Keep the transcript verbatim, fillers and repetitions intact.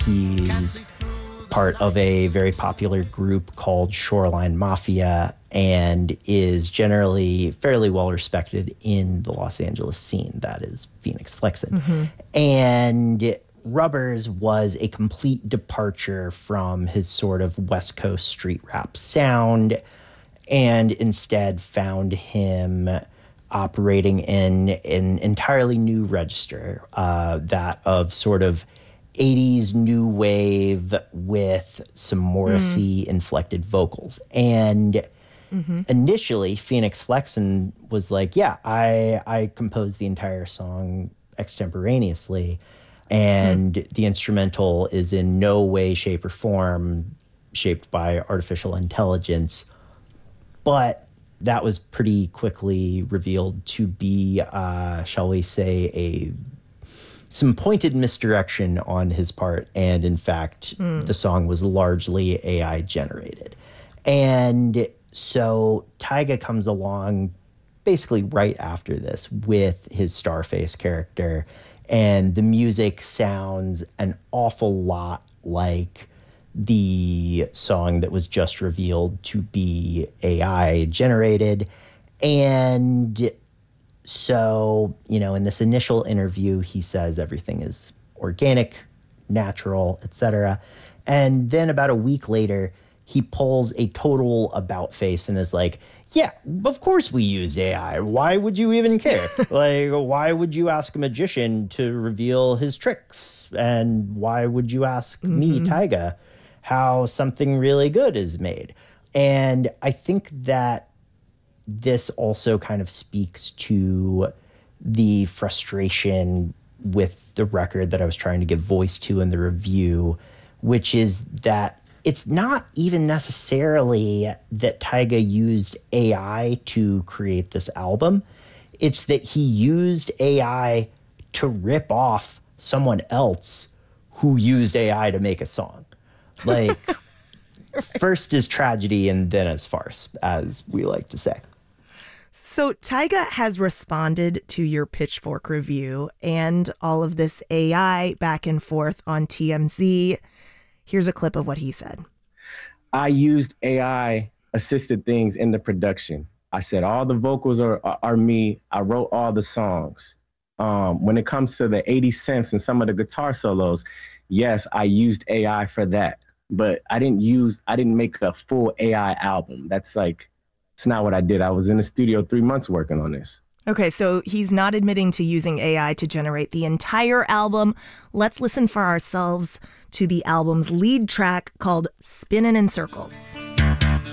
He's part of a very popular group called Shoreline Mafia and is generally fairly well respected in the Los Angeles scene. That is Phoenix Flixen. Mm-hmm. And Rubbers was a complete departure from his sort of West Coast street rap sound, and instead found him operating in an entirely new register, uh, that of sort of eighties new wave with some Morrissey-inflected mm. vocals. And mm-hmm. initially, Phoenix Flexen was like, yeah, I, I composed the entire song extemporaneously, and mm. the instrumental is in no way, shape, or form shaped by artificial intelligence. But that was pretty quickly revealed to be, uh, shall we say, a some pointed misdirection on his part. And in fact, mm. the song was largely A I generated. And so Tyga comes along basically right after this with his Starface character. And the music sounds an awful lot like the song that was just revealed to be A I generated. And so, you know, in this initial interview, he says everything is organic, natural, et cetera. And then about a week later, he pulls a total about face and is like, yeah, of course we use A I. Why would you even care? Like, why would you ask a magician to reveal his tricks? And why would you ask mm-hmm. me, Tyga, how something really good is made? And I think that this also kind of speaks to the frustration with the record that I was trying to give voice to in the review, which is that it's not even necessarily that Tyga used A I to create this album. It's that he used A I to rip off someone else who used A I to make a song. Like, right. First is tragedy and then is farce, as we like to say. So Tyga has responded to your Pitchfork review and all of this A I back and forth on T M Z. Here's a clip of what he said. I used A I-assisted things in the production. I said all the vocals are, are, are me. I wrote all the songs. Um, when it comes to the eighty synths and some of the guitar solos, yes, I used A I for that. But I didn't use, I didn't make a full A I album. That's like, it's not what I did. I was in the studio three months working on this. Okay, so he's not admitting to using A I to generate the entire album. Let's listen for ourselves to the album's lead track called Spinnin' in Circles.